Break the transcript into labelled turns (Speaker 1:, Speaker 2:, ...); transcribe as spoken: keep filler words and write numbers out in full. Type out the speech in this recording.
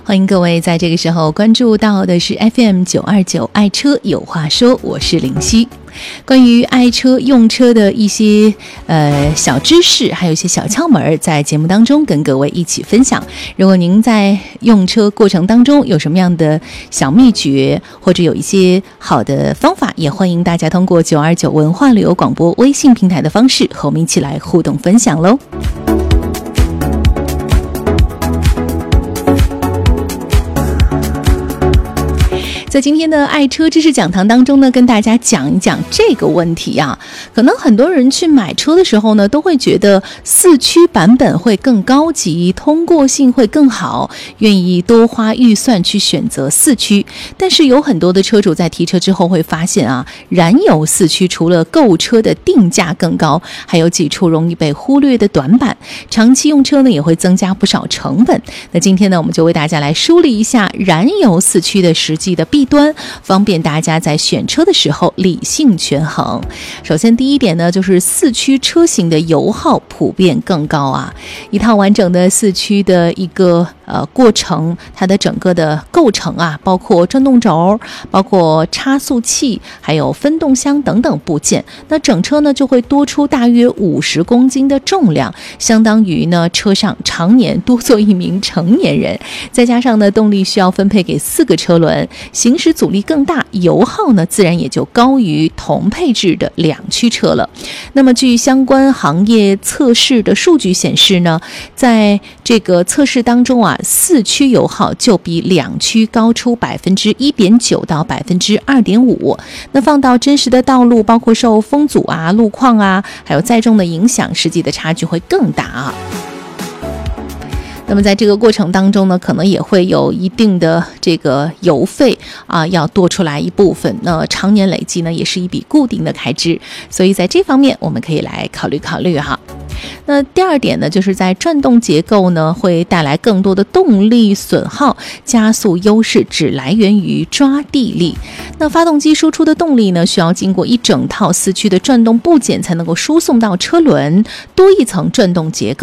Speaker 1: 欢迎各位在这个时候关注到的是 F M 九二九爱车有话说，我是林夕。关于爱车用车的一些呃小知识，还有一些小窍门，在节目当中跟各位一起分享。如果您在用车过程当中有什么样的小秘诀，或者有一些好的方法，也欢迎大家通过九二九文化旅游广播微信平台的方式和我们一起来互动分享喽。在今天的爱车知识讲堂当中呢，跟大家讲一讲这个问题啊。可能很多人去买车的时候呢，都会觉得四驱版本会更高级，通过性会更好，愿意多花预算去选择四驱。但是有很多的车主在提车之后会发现啊，燃油四驱除了购车的定价更高，还有几处容易被忽略的短板，长期用车呢也会增加不少成本。那今天呢，我们就为大家来梳理一下燃油四驱的实际的弊端，方便大家在选车的时候理性权衡。首先第一点呢，就是四驱车型的油耗普遍更高啊。一套完整的四驱的一个呃过程，它的整个的构成啊，包括转动轴，包括差速器，还有分动箱等等部件，那整车呢就会多出大约五十公斤的重量，相当于呢车上常年多坐一名成年人。再加上呢动力需要分配给四个车轮，行驶阻力更大，油耗呢自然也就高于同配置的两驱车了。那么据相关行业测试的数据显示呢，在这个测试当中啊，四驱油耗就比两驱高出百分之一点九到百分之二点五。那放到真实的道路，包括受风阻啊、路况啊，还有载重的影响，实际的差距会更大啊。那么在这个过程当中呢，可能也会有一定的这个油费啊，要多出来一部分，那常年累积呢，也是一笔固定的开支，所以在这方面我们可以来考虑考虑哈。那第二点呢，就是在转动结构呢会带来更多的动力损耗，加速优势只来源于抓地力。那发动机输出的动力呢，需要经过一整套四驱的转动部件才能够输送到车轮，多一层转动结构